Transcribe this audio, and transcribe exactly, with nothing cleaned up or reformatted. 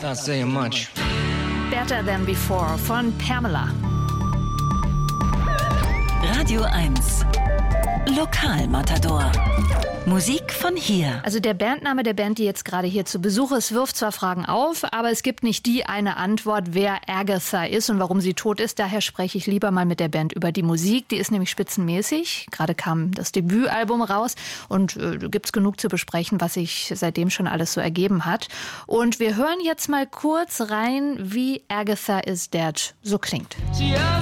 not saying much. Better Than Before von Pamela. Radio eins. Lokalmatador. Musik von hier. Also der Bandname der Band, die jetzt gerade hier zu Besuch ist, wirft zwar Fragen auf, aber es gibt nicht die eine Antwort, wer Agatha ist und warum sie tot ist. Daher spreche ich lieber mal mit der Band über die Musik. Die ist nämlich spitzenmäßig. Gerade kam das Debütalbum raus und äh, gibt es genug zu besprechen, was sich seitdem schon alles so ergeben hat. Und wir hören jetzt mal kurz rein, wie Agatha Is Dead so klingt. She